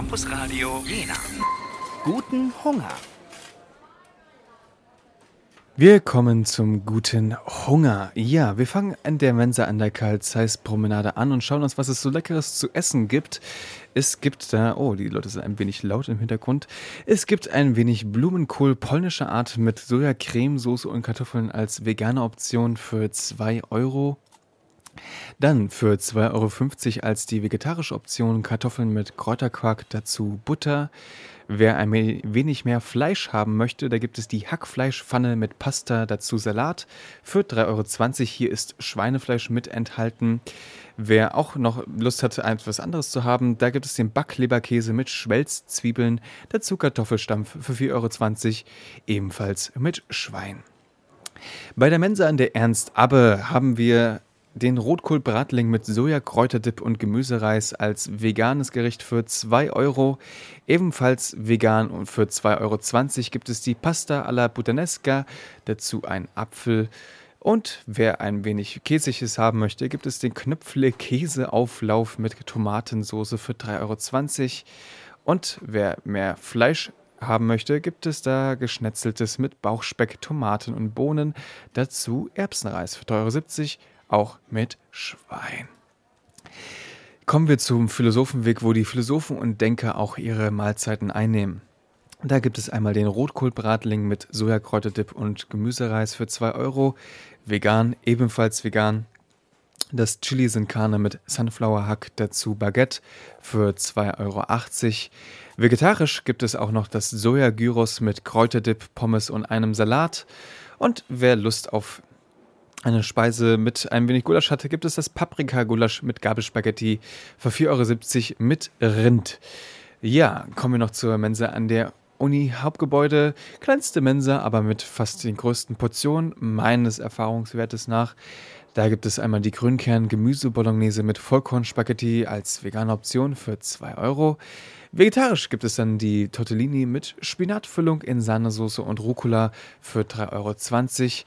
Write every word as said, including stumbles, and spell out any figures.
Campus Radio Jena. Guten Hunger. Wir kommen zum guten Hunger. Ja, wir fangen an der Mensa an der Karl-Zeiss-Promenade an und schauen uns, was es so Leckeres zu essen gibt. Es gibt da, oh, die Leute sind ein wenig laut im Hintergrund. Es gibt ein wenig Blumenkohl polnischer Art mit Soja-Cremesoße und Kartoffeln als vegane Option für zwei Euro. Dann für zwei Euro fünfzig als die vegetarische Option Kartoffeln mit Kräuterquark, dazu Butter. Wer ein we- wenig mehr Fleisch haben möchte, da gibt es die Hackfleischpfanne mit Pasta, dazu Salat für drei Euro zwanzig. Hier ist Schweinefleisch mit enthalten. Wer auch noch Lust hat, etwas anderes zu haben, da gibt es den Backleberkäse mit Schmelzzwiebeln, dazu Kartoffelstampf für vier Euro zwanzig, ebenfalls mit Schwein. Bei der Mensa an der Ernst-Abbe haben wir den Rotkohlbratling mit Sojakräuterdip und Gemüsereis als veganes Gericht für zwei Euro. Ebenfalls vegan und für zwei Euro zwanzig gibt es die Pasta alla Puttanesca, dazu ein Apfel. Und wer ein wenig Käsiges haben möchte, gibt es den Knöpfle-Käseauflauf mit Tomatensauce für drei Euro zwanzig. Und wer mehr Fleisch haben möchte, gibt es da Geschnetzeltes mit Bauchspeck, Tomaten und Bohnen, dazu Erbsenreis für drei Euro siebzig. Auch mit Schwein. Kommen wir zum Philosophenweg, wo die Philosophen und Denker auch ihre Mahlzeiten einnehmen. Da gibt es einmal den Rotkohlbratling mit Sojakräuterdip und Gemüsereis für zwei Euro. Vegan, ebenfalls vegan. Das Chili sin Carne mit Sunflower Hack, dazu Baguette für zwei Euro achtzig. Vegetarisch gibt es auch noch das Soja-Gyros mit Kräuterdip, Pommes und einem Salat. Und wer Lust auf eine Speise mit ein wenig Gulasch hatte, gibt es das Paprika-Gulasch mit Gabelspaghetti für vier Euro siebzig mit Rind. Ja, kommen wir noch zur Mensa an der Uni-Hauptgebäude. Kleinste Mensa, aber mit fast den größten Portionen, meines Erfahrungswertes nach. Da gibt es einmal die Grünkern-Gemüse-Bolognese mit Vollkornspaghetti als vegane Option für zwei Euro. Vegetarisch gibt es dann die Tortellini mit Spinatfüllung in Sahnesoße und Rucola für drei Euro zwanzig.